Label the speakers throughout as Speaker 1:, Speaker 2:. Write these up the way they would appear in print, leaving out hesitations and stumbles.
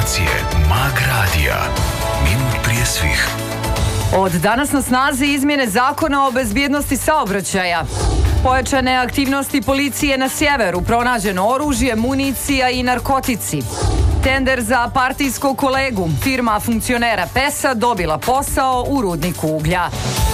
Speaker 1: informacije Mag Radija. Minut prije svih.
Speaker 2: Od danas na snazi izmjene Zakona o bezbjednosti saobraćaja. Pojačane aktivnosti policije na sjeveru, pronađeno oružje, municija i narkotici. Tender za partijskog kolegu, firma funkcionera PES-a dobila posao u rudniku uglja.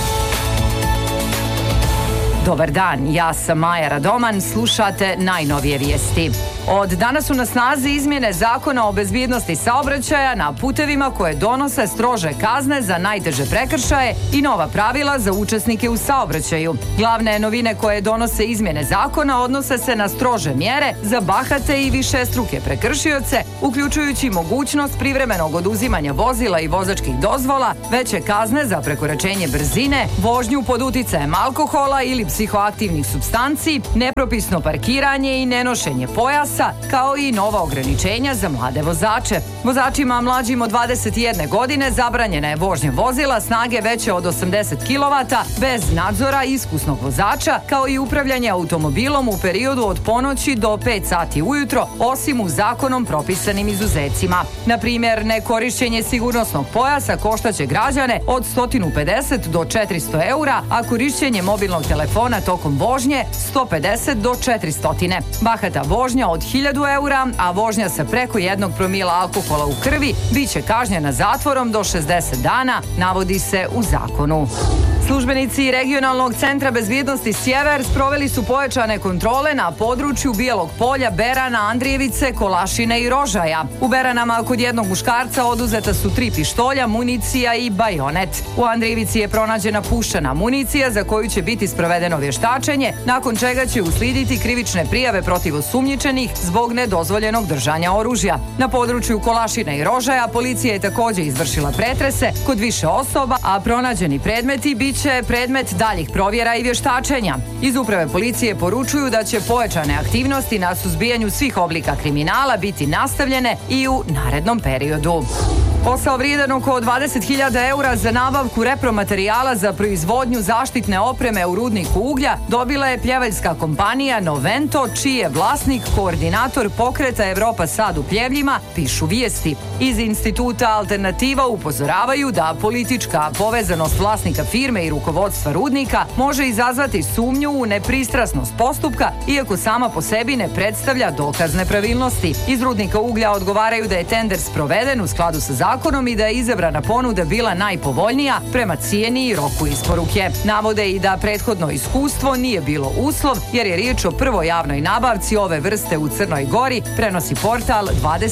Speaker 2: Dobar dan, ja sam Maja Radoman, slušate najnovije vijesti. Od danas su na snazi izmjene Zakona o bezbjednosti saobraćaja na putevima koje donose strože kazne za najteže prekršaje i nova pravila za učesnike u saobraćaju. Glavne novine koje donose izmjene zakona odnose se na strože mjere za bahate i višestruke prekršioce, uključujući mogućnost privremenog oduzimanja vozila i vozačkih dozvola, veće kazne za prekoračenje brzine, vožnju pod uticajem alkohola ili psihoaktivnih supstanci, nepropisno parkiranje i nenošenje pojasa, kao i nova ograničenja za mlade vozače. Vozačima mlađim od 21 godine zabranjena je vožnja vozila snage veće od 80 kW bez nadzora iskusnog vozača, kao i upravljanje automobilom u periodu od ponoći do 5 sati ujutro, osim u zakonom propisanim izuzecima. Na primjer, nekorišćenje sigurnosnog pojasa koštaće građane od 150 do 400 eura, a korišćenje mobilnog telefona tokom vožnje 150 do 400. Bahata vožnja od 1000 eura, a vožnja sa preko 1 promila alkohola u krvi biće kažnjena zatvorom do 60 dana, navodi se u zakonu. Službenici Regionalnog centra bezbjednosti Sjever sproveli su pojačane kontrole na području Bijelog polja, Berana, Andrijevice, Kolašine i Rožaja. U Beranama kod jednog muškarca oduzeta su 3 pištolja, municija i bajonet. U Andrijevici je pronađena puščana municija za koju će biti sprovedeno vještačenje, nakon čega će uslijediti krivične prijave protiv osumnjičenih zbog nedozvoljenog držanja oružja. Na području Kolašine i Rožaja policija je također izvršila pretrese kod više osoba, a pronađeni predmeti biće predmet daljih provjera i vještačenja. Iz uprave policije poručuju da će pojačane aktivnosti na suzbijanju svih oblika kriminala biti nastavljene i u narednom periodu. Posao vrijedan oko 20.000 eura za nabavku repromaterijala za proizvodnju zaštitne opreme u rudniku uglja dobila je pljevaljska kompanija Novento, čiji je vlasnik koordinator pokreta Evropa Sad u Pljevljima, pišu vijesti. Iz instituta Alternativa upozoravaju da politička povezanost vlasnika firme i rukovodstva rudnika može izazvati sumnju u nepristrasnost postupka, iako sama po sebi ne predstavlja dokaz nepravilnosti. Iz rudnika uglja odgovaraju da je tender sproveden u skladu sa zakonom i da je izabrana ponuda bila najpovoljnija prema cijeni i roku isporuke. Navode i da prethodno iskustvo nije bilo uslov, jer je riječ o prvoj javnoj nabavci ove vrste u Crnoj Gori, prenosi portal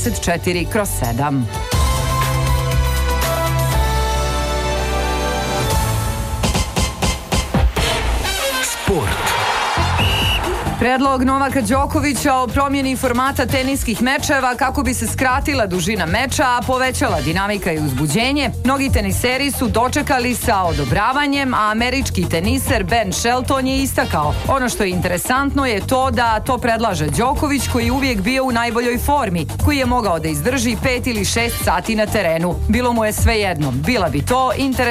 Speaker 2: 24/7.
Speaker 1: Sport.
Speaker 2: Predlog Novaka Đokovića o promjeni formata teniskih mečeva kako bi se skratila dužina meča, a povećala dinamika i uzbuđenje, mnogi teniseri su dočekali sa odobravanjem, a američki teniser Ben Shelton je istakao: ono što je interesantno je to da to predlaže Đoković, koji je uvijek bio u najboljoj formi, koji je mogao da izdrži 5 ili 6 sati na terenu. Bilo mu je svejedno, bila bi to interesantna